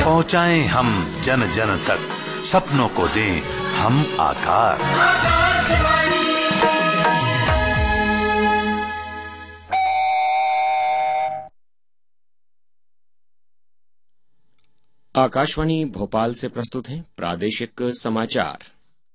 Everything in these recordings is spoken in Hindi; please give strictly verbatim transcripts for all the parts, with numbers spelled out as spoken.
पहुंचाएं हम जन जन तक, सपनों को दें हम आकार। आकाशवाणी भोपाल से प्रस्तुत हैं प्रादेशिक समाचार।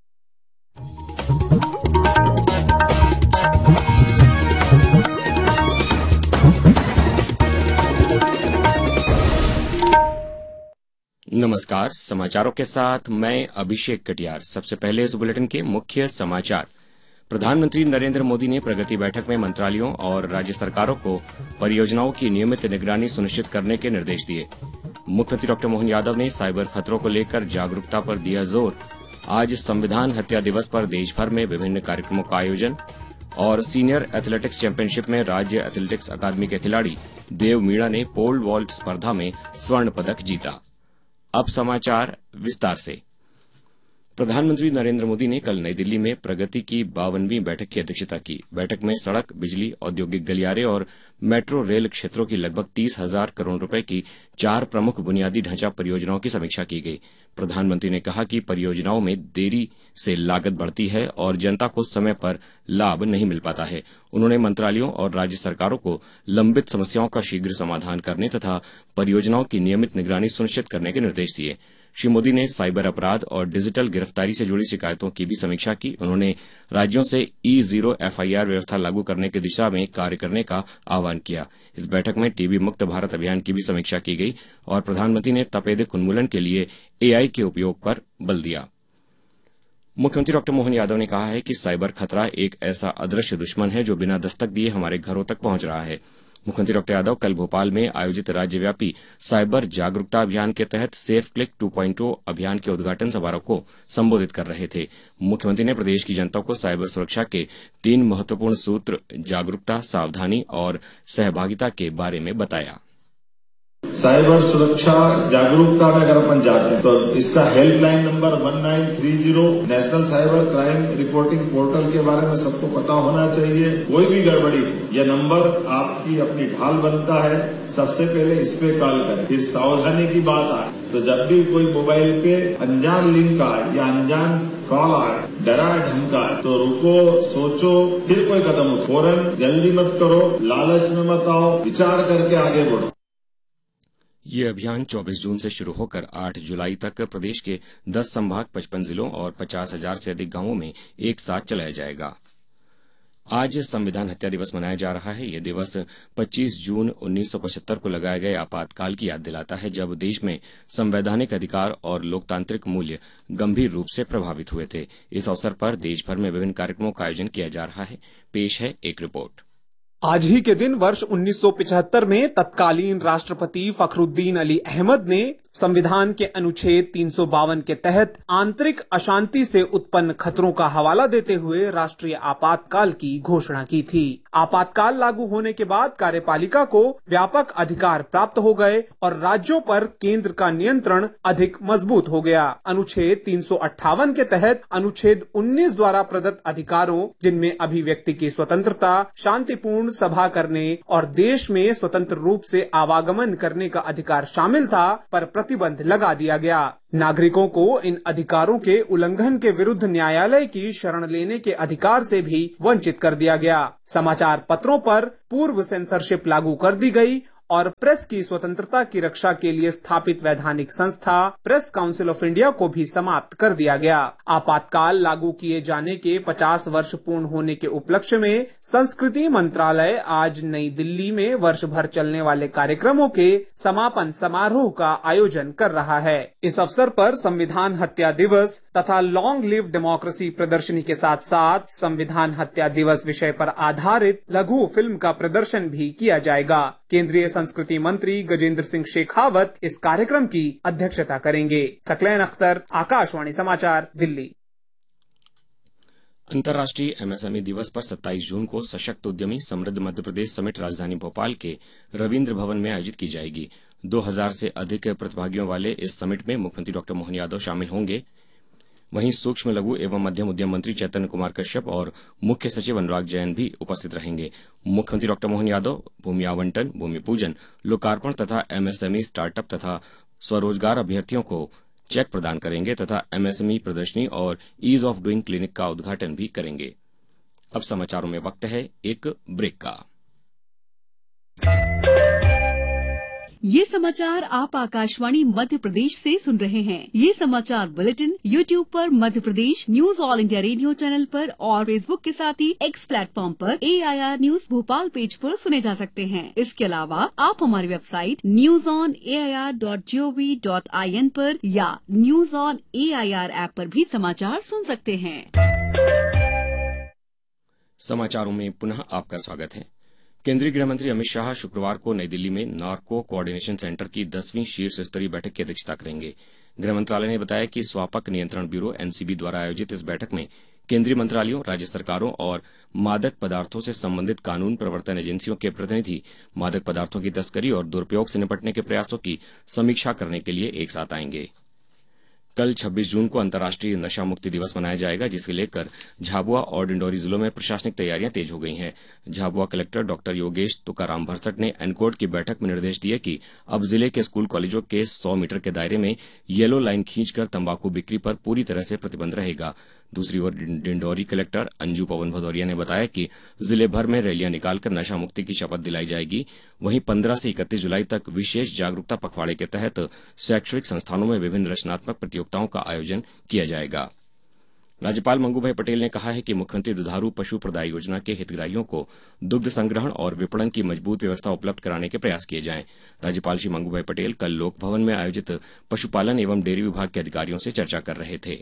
नमस्कार, समाचारों के साथ मैं अभिषेक कटियार। सबसे पहले इस बुलेटिन के मुख्य समाचार। प्रधानमंत्री नरेंद्र मोदी ने प्रगति बैठक में मंत्रालयों और राज्य सरकारों को परियोजनाओं की नियमित निगरानी सुनिश्चित करने के निर्देश दिए। मुख्यमंत्री डॉक्टर मोहन यादव ने साइबर खतरों को लेकर जागरूकता पर दिया जोर। आज संविधान हत्या दिवस पर देश भर में विभिन्न कार्यक्रमों का आयोजन। और सीनियर एथलेटिक्स चैंपियनशिप में राज्य एथलेटिक्स अकादमी के खिलाड़ी देव मीणा ने पोल वॉल्ट स्पर्धा में स्वर्ण पदक जीता। अब समाचार विस्तार से। प्रधानमंत्री नरेंद्र मोदी ने कल नई दिल्ली में प्रगति की बावनवीं बैठक की अध्यक्षता की। बैठक में सड़क, बिजली, औद्योगिक गलियारे और मेट्रो रेल क्षेत्रों की लगभग तीस हजार करोड़ रुपए की चार प्रमुख बुनियादी ढांचा परियोजनाओं की समीक्षा की गई। प्रधानमंत्री ने कहा कि परियोजनाओं में देरी से लागत बढ़ती है और जनता को समय पर लाभ नहीं मिल पाता है। उन्होंने मंत्रालयों और राज्य सरकारों को लंबित समस्याओं का शीघ्र समाधान करने तथा परियोजनाओं की नियमित निगरानी सुनिश्चित करने के निर्देश दिए। श्री मोदी ने साइबर अपराध और डिजिटल गिरफ्तारी से जुड़ी शिकायतों की भी समीक्षा की। उन्होंने राज्यों से ई जीरो एफआईआर व्यवस्था लागू करने की दिशा में कार्य करने का आह्वान किया। इस बैठक में टीबी मुक्त भारत अभियान की भी समीक्षा की गई और प्रधानमंत्री ने तपेदिक उन्मूलन के लिए एआई के उपयोग पर बल दिया। मुख्यमंत्री डॉक्टर मोहन यादव ने कहा है कि साइबर खतरा एक ऐसा अदृश्य दुश्मन है जो बिना दस्तक दिए हमारे घरों तक पहुंच रहा है। मुख्यमंत्री डॉक्टर यादव कल भोपाल में आयोजित राज्यव्यापी साइबर जागरूकता अभियान के तहत सेफ क्लिक टू पॉइंट ओ अभियान के उद्घाटन समारोह को संबोधित कर रहे थे। मुख्यमंत्री ने प्रदेश की जनता को साइबर सुरक्षा के तीन महत्वपूर्ण सूत्र जागरूकता, सावधानी और सहभागिता के बारे में बताया। साइबर सुरक्षा जागरूकता में अगर अपन जाते हैं तो इसका helpline number one nine three zero national cyber crime reporting portal के बारे में सबको पता होना चाहिए। कोई भी गड़बड़ी, यह नंबर आपकी अपनी ढाल बनता है। सबसे पहले इस पे कॉल करें। फिर सावधानी की बात आए तो जब भी कोई मोबाइल पे अनजान लिंक आए या अनजान कॉल आए, डरा धमका तो रुको, सोचो, फिर कोई कदम उठाओ। फौरन जल्दी मत करो, लालच में मत आओ, विचार करके आगे बढ़ो। ये अभियान चौबीस जून से शुरू होकर आठ जुलाई तक प्रदेश के दस संभाग, पचपन जिलों और पचास हजार से अधिक गांवों में एक साथ चलाया जाएगा। आज संविधान हत्या दिवस मनाया जा रहा है। यह दिवस पच्चीस जून उन्नीस सौ पचहत्तर को लगाए गए आपातकाल की याद दिलाता है, जब देश में संवैधानिक अधिकार और लोकतांत्रिक मूल्य गंभीर रूप से प्रभावित हुए थे। इस अवसर पर देश भर में विभिन्न कार्यक्रमों का आयोजन किया जा रहा है। पेश है एक रिपोर्ट। आज ही के दिन वर्ष उन्नीस सौ पचहत्तर में तत्कालीन राष्ट्रपति फखरुद्दीन अली अहमद ने संविधान के अनुच्छेद तीन सौ बावन के तहत आंतरिक अशांति से उत्पन्न खतरों का हवाला देते हुए राष्ट्रीय आपातकाल की घोषणा की थी। आपातकाल लागू होने के बाद कार्यपालिका को व्यापक अधिकार प्राप्त हो गए और राज्यों पर केंद्र का नियंत्रण अधिक मजबूत हो गया। अनुच्छेद तीन सौ अट्ठावन के तहत अनुच्छेद उन्नीस द्वारा प्रदत्त अधिकारों, जिनमें अभिव्यक्ति की स्वतंत्रता, शांतिपूर्ण सभा करने और देश में स्वतंत्र रूप से आवागमन करने का अधिकार शामिल था, पर प्रतिबंध लगा दिया गया। नागरिकों को इन अधिकारों के उल्लंघन के विरुद्ध न्यायालय की शरण लेने के अधिकार से भी वंचित कर दिया गया। समाचार पत्रों पर पूर्व सेंसरशिप लागू कर दी गई और प्रेस की स्वतंत्रता की रक्षा के लिए स्थापित वैधानिक संस्था प्रेस काउंसिल ऑफ इंडिया को भी समाप्त कर दिया गया। आपातकाल लागू किए जाने के पचास वर्ष पूर्ण होने के उपलक्ष्य में संस्कृति मंत्रालय आज नई दिल्ली में वर्ष भर चलने वाले कार्यक्रमों के समापन समारोह का आयोजन कर रहा है। इस अवसर पर संविधान हत्या दिवस तथा लॉन्ग लिव डेमोक्रेसी प्रदर्शनी के साथ साथ संविधान हत्या दिवस विषय पर आधारित लघु फिल्म का प्रदर्शन भी किया जाएगा। केंद्रीय संस्कृति मंत्री गजेंद्र सिंह शेखावत इस कार्यक्रम की अध्यक्षता करेंगे। सकलैन अख्तर, आकाशवाणी समाचार, दिल्ली। अंतर्राष्ट्रीय एमएसएमई दिवस पर सत्ताईस जून को सशक्त उद्यमी समृद्ध मध्य प्रदेश समिट राजधानी भोपाल के रविंद्र भवन में आयोजित की जाएगी। दो हजार से अधिक प्रतिभागियों वाले इस समिट में मुख्यमंत्री डॉक्टर मोहन यादव शामिल होंगे। वहीं सूक्ष्म लघु एवं मध्यम उद्यम मंत्री चैतन्य कुमार कश्यप और मुख्य सचिव अनुराग जैन भी उपस्थित रहेंगे। मुख्यमंत्री डॉक्टर मोहन यादव भूमि आवंटन, भूमि पूजन, लोकार्पण तथा एमएसएमई स्टार्टअप तथा स्वरोजगार अभ्यर्थियों को चेक प्रदान करेंगे तथा एमएसएमई प्रदर्शनी और ईज ऑफ डूइंग क्लिनिक का उद्घाटन भी करेंगे। अब समाचारों में वक्त है एक ब्रेक का। ये समाचार आप आकाशवाणी मध्य प्रदेश से सुन रहे हैं। ये समाचार बुलेटिन यूट्यूब पर Madhya Pradesh news all India radio channel पर और फेसबुक के साथ ही एक्स प्लेटफॉर्म पर ए I R news Bhopal page पर सुने जा सकते हैं। इसके अलावा आप हमारी website news on A I R dot G O V dot I N पर या news on A I R app पर भी समाचार सुन सकते हैं। समाचारों में पुनः आपका स्वागत है। केंद्रीय गृह मंत्री अमित शाह शुक्रवार को नई दिल्ली में नार्को कोऑर्डिनेशन सेंटर की दसवीं शीर्ष स्तरीय बैठक की अध्यक्षता करेंगे। गृह मंत्रालय ने बताया कि स्वापक नियंत्रण ब्यूरो एनसीबी द्वारा आयोजित इस बैठक में केंद्रीय मंत्रालयों, राज्य सरकारों और मादक पदार्थों से संबंधित कानून प्रवर्तन एजेंसियों के प्रतिनिधि मादक पदार्थों की तस्करी और दुरुपयोग से निपटने के प्रयासों की समीक्षा करने के लिए एक साथ आएंगे। कल छब्बीस जून को अंतर्राष्ट्रीय नशा मुक्ति दिवस मनाया जाएगा, जिसके लेकर झाबुआ और डिंडौरी जिलों में प्रशासनिक तैयारियां तेज हो गई हैं। झाबुआ कलेक्टर डॉक्टर योगेश तुकाराम भरसट ने एनकोड की बैठक में निर्देश दिए कि अब जिले के स्कूल कॉलेजों के सौ मीटर के दायरे में येलो लाइन खींचकर तंबाकू बिक्री पर पूरी तरह से प्रतिबंध रहेगा। दूसरी ओर डिंडौरी कलेक्टर अंजू पवन भदौरिया ने बताया कि जिले भर में रैलियां निकालकर नशा मुक्ति की शपथ दिलाई जाएगी। वहीं पंद्रह से इकतीस जुलाई तक विशेष जागरूकता पखवाड़े के तहत शैक्षणिक संस्थानों में विभिन्न रचनात्मक प्रतियोगिताओं का आयोजन किया जाएगा। राज्यपाल मंगू भाई पटेल ने कहा है कि मुख्यमंत्री दुधारू पशु प्रदाय योजना के हितग्राहियों को दुग्ध संग्रहण और विपणन की मजबूत व्यवस्था उपलब्ध कराने के प्रयास किए जाएं। राज्यपाल श्री मंगू भाई पटेल कल लोक भवन में आयोजित पशुपालन एवं डेयरी विभाग के अधिकारियों से चर्चा कर रहे थे।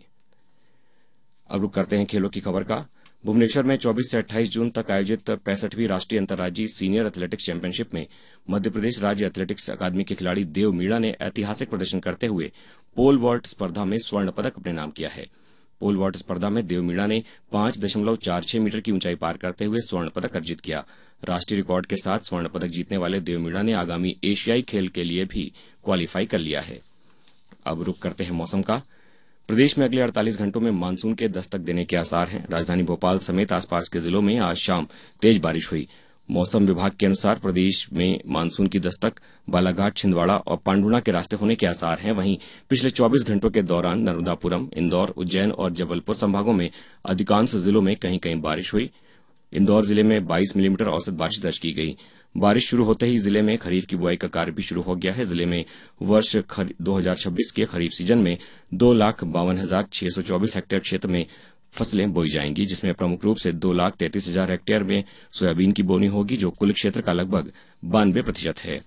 अब रुक करते हैं खेलों की खबर का। भुवनेश्वर में चौबीस से अट्ठाईस जून तक आयोजित पैंसठवीं राष्ट्रीय अंतर्राज्यीय सीनियर एथलेटिक्स चैंपियनशिप में मध्य प्रदेश राज्य एथलेटिक्स अकादमी के खिलाड़ी देव मीणा ने ऐतिहासिक प्रदर्शन करते हुए पोल वॉल्ट स्पर्धा में स्वर्ण पदक अपने नाम किया है। पोल वॉल्ट स्पर्धा में देव मीणा ने पांच दशमलव चार छह मीटर की ऊंचाई पार करते हुए स्वर्ण पदक अर्जित किया। राष्ट्रीय रिकॉर्ड के साथ स्वर्ण पदक जीतने वाले देव मीणा ने आगामी एशियाई खेल के लिए भी क्वालीफाई कर लिया है। अब रुक करते हैं मौसम का। प्रदेश में अगले अड़तालीस घंटों में मानसून के दस्तक देने के आसार हैं। राजधानी भोपाल समेत आसपास के जिलों में आज शाम तेज बारिश हुई। मौसम विभाग के अनुसार प्रदेश में मानसून की दस्तक बालाघाट, छिंदवाड़ा और पांडुना के रास्ते होने के आसार हैं। वहीं पिछले चौबीस घंटों के दौरान नर्मदापुरम, इंदौर, उज्जैन और जबलपुर संभागों में अधिकांश जिलों में कहीं कहीं बारिश हुई। इंदौर जिले में बाईस मिलीमीटर औसत बारिश दर्ज की गई। बारिश शुरू होते ही जिले में खरीफ की बुआई का कार्य भी शुरू हो गया है। जिले में वर्ष दो हजार छब्बीस के खरीफ सीजन में दो लाख बावन हजार छह सौ चौबीस हेक्टेयर क्षेत्र में फसलें बोई जाएंगी, जिसमें प्रमुख रूप से दो लाख तैंतीस हजार हेक्टेयर में सोयाबीन की बोनी होगी, जो कुल क्षेत्र का लगभग बानवे प्रतिशत है।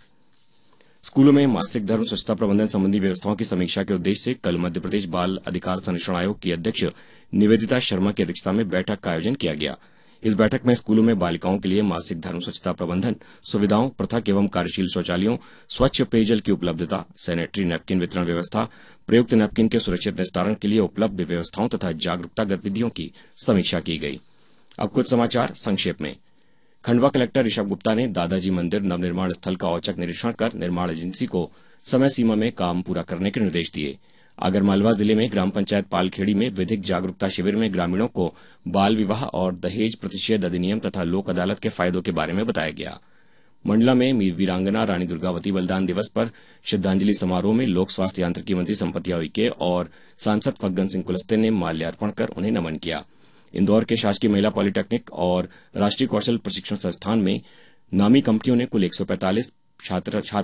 स्कूलों में मासिक धर्म स्वच्छता प्रबंधन संबंधी व्यवस्थाओं की समीक्षा के उद्देश्य से कल मध्य प्रदेश बाल अधिकार संरक्षण आयोग की अध्यक्ष निवेदिता शर्मा की अध्यक्षता में बैठक का आयोजन किया गया। इस बैठक में स्कूलों में बालिकाओं के लिए मासिक धर्म स्वच्छता प्रबंधन सुविधाओं, पृथक एवं कार्यशील शौचालयों, स्वच्छ पेयजल की उपलब्धता, सैनिटरी नैपकिन वितरण व्यवस्था, प्रयुक्त नैपकिन के सुरक्षित निस्तारण के लिए उपलब्ध व्यवस्थाओं तथा जागरूकता गतिविधियों की समीक्षा की गई। अब कुछ समाचार संक्षेप में। खंडवा कलेक्टर ऋषभ गुप्ता ने दादाजी मंदिर नवनिर्माण स्थल का औचक निरीक्षण कर निर्माण एजेंसी को समय सीमा में काम पूरा करने के निर्देश दिए। आगरमालवा जिले में ग्राम पंचायत पालखेड़ी में विधिक जागरूकता शिविर में ग्रामीणों को बाल विवाह और दहेज प्रतिषेध अधिनियम तथा लोक अदालत के फायदों के बारे में बताया गया। मंडला में वीरांगना रानी दुर्गावती बलिदान दिवस पर श्रद्धांजलि समारोह में लोक स्वास्थ्य यांत्रिकी मंत्री संपतिया उइके और सांसद फग्गन सिंह कुलस्ते ने माल्यार्पण कर उन्हें नमन किया। इंदौर के शासकीय महिला पॉलिटेक्निक और राष्ट्रीय कौशल प्रशिक्षण संस्थान में नामी कंपनियों ने कुल एक सौ पैंतालीस छात्र